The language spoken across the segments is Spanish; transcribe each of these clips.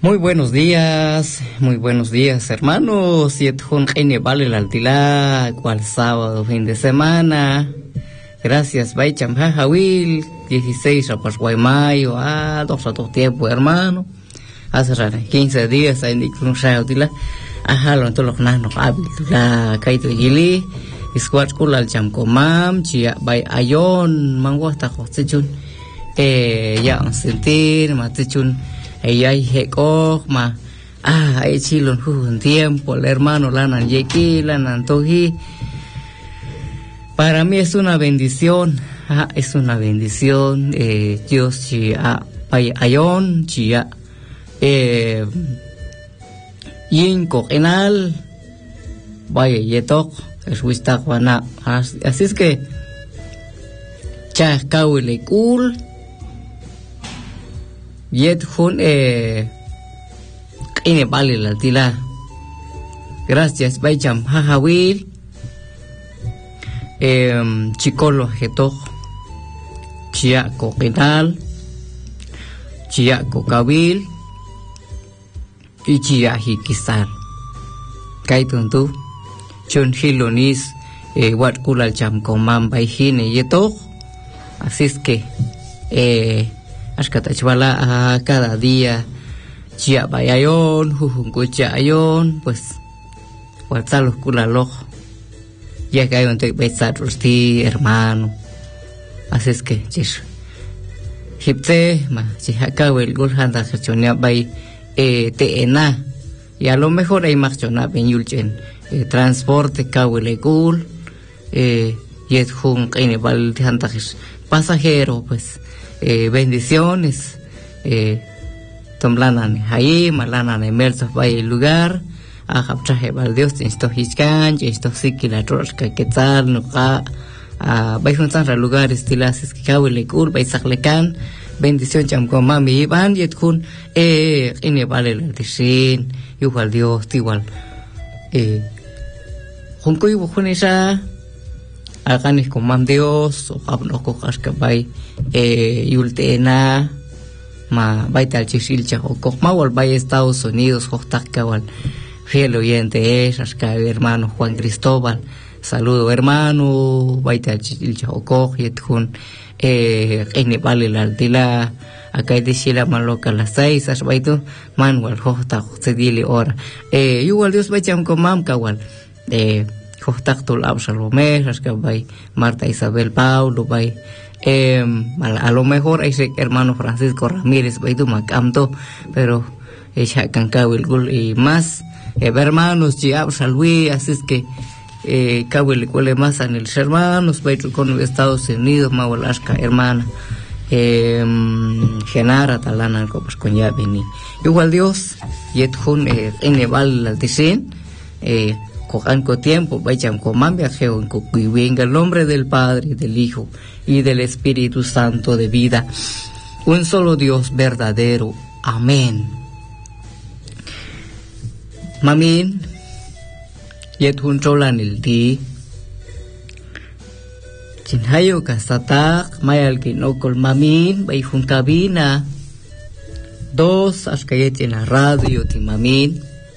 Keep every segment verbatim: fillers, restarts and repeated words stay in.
Muy buenos días, muy buenos días, hermanos. Yetjun Kine vale la altila, cual sábado, fin de semana. Gracias, Baicham Jajawil, dieciséis a Pascuaymayo, ah, dos a dos tiempo, hermano. Hace quince días, ahí Nikun Shautila, ajá, lo entonces los nanos, hábil, la Kaito Gili, Squat Kulal Chamcomam, Chia, Bay Ayon, Manguasta Hostechun, eh, ya un sentir, Matechun. Ella hay heco ma ah hay chilon un tiempo el hermano lanan yeki lanan toji. Para mí es una bendición, ah, es una bendición. eh, Dios chia pay ayon chia eh yinko enal vaya yetok es wista juana. Así es que cha kawile cool Yet hun eh Kine vale la tila. Gracias, Baicham Jajawil. Eh Chicolo Getok. Chia Coquenal. Chia Cocabil. Y Chia Hikisar. Kaituntu. Chun Hilonis. Eh Wat Kulal Cham Comam Baijine Yetok. Así es que eh Ashkatachwala a cada día chia bayayon, jujuncucha ayon, pues huertalos culaloj, ya que hay un te besatrusti, hermano. Así es que, chish, hipte, ma, chihakawel gulhanda gerchonia bay, eh, teena, y a lo mejor hay más chona ben yulchen, eh, transporte kawele gul, eh, yethun kainebal tihantajes, pasajero, pues. Eh, bendiciones, eh, tomlanan ahí, malanan emersos vaya el lugar, a traje al Dios, esto hiscan, esto sí que la trosca que tal, no a, a, vais a encontrar lugares tilas que cabe le curva y saclecan, bendición cham con mami Iván, y etcun, eh, ine vale el desin, igual Dios, igual, eh, junco y bujonesa, Aganis con mam Dios, o hablo cojas que vai, eh, yultena, ma baita al chisilcha, o cojmawal vai Estados Unidos, hostakawal, fiel oyente es, asca hermano Juan Cristóbal, saludo hermano, baita al chisilcha, o coj, yetjun, eh, ene vale la altila, acá de Shila maloca las seis, as baito, manual, hostak, se dile ora, eh, igual Dios baicham con mam kawal, eh, Hostaktul Absalomé, que vai Marta Isabel Paulo, vai eh, a lo mejor ese hermano Francisco Ramírez, vai tu macamto, pero ella cancawil gul y más eh, hermanos de Absalui, así es que eh, kawil cuele más en el hermanos, vai tu con Estados Unidos, Mawalaska, hermana, eh, Genara Talana, pues con ya vení. Igual Dios, yetjun eh, eneval la dicen, eh, Cojanco tiempo, vayam coman viajeo en venga el nombre del Padre, del Hijo y del Espíritu Santo de vida. Un solo Dios verdadero. Amén. Mamin, yet hun cholan el di. Chinhayo kasatak, mayal kinokol mamin, bay hun cabina. Dos, askayet en la radio, ti mamin.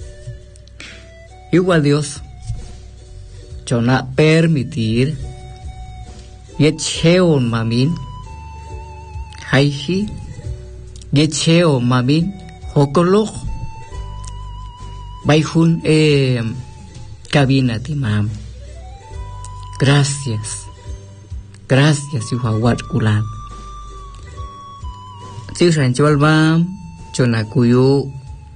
Igual Dios, chona permitir, yecheo mamin, haihi, yecheo mamin, hokoloch, baijun eh, cabina timam. Gracias, gracias, yuhawat kulan. Si ranchualbam, chona kuyu.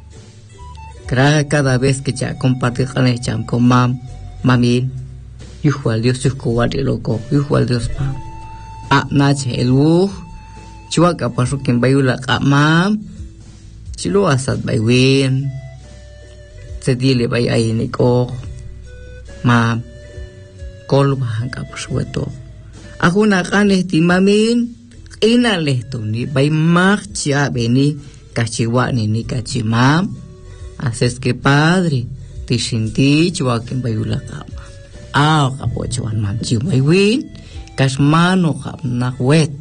Cada vez que ya comparte con el cham con mam, mami, hijo al Dios, hijo al loco, hijo al Dios, mam. Ah, nache el wu, chua capaz que en bayula mam, chilo asad baywin, se dile bay ahí nico, mam, colba capaz weto. Aguna canes ti mamin, inales tu ni bay marcha beni, cachiwani ni cachimam. Así es que Padre, te sentí chuaquín bayula cama. Ah, capochuan man chiu baywin, casmano cap na wet.